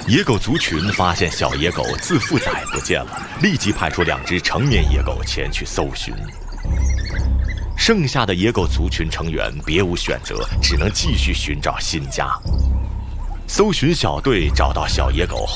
野狗族群发现小野狗自负崽不见了，立即派出2只成年野狗前去搜寻。剩下的野狗族群成员别无选择，只能继续寻找新家。搜寻小队找到小野狗后，